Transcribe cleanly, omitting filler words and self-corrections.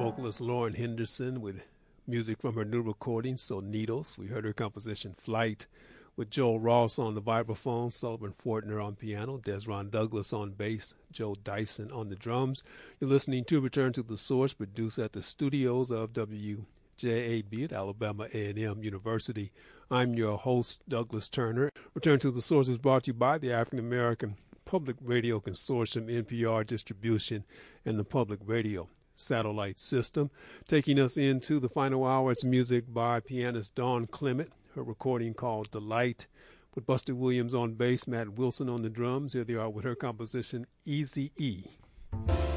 vocalist Lauren Henderson with music from her new recording, Sonidos. We heard her composition Flight with Joel Ross on the vibraphone, Sullivan Fortner on piano, Desron Douglas on bass, Joe Dyson on the drums. You're listening to Return to the Source, produced at the studios of WJAB at Alabama A&M University. I'm your host, Douglas Turner. Return to the Source is brought to you by the African American Public Radio Consortium, NPR distribution, and the Public Radio Satellite System. Taking us into the final hour, it's music by pianist Dawn Clement, her recording called Delight, with Buster Williams on bass, Matt Wilson on the drums. Here they are with her composition, Easy E.